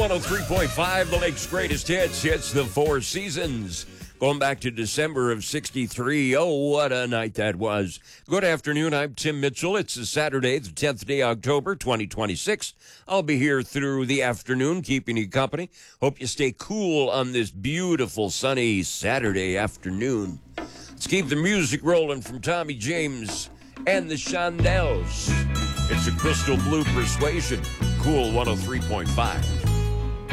103.5, the Lake's greatest hits. It's the Four Seasons. Going back to December of 63. Oh, what a night that was. Good afternoon. I'm Tim Mitchell. It's a Saturday, the 10th day, October, 2026. I'll be here through the afternoon, keeping you company. Hope you stay cool on this beautiful, sunny Saturday afternoon. Let's keep the music rolling from Tommy James and the Shondells. It's a Crystal Blue Persuasion. Cool 103.5.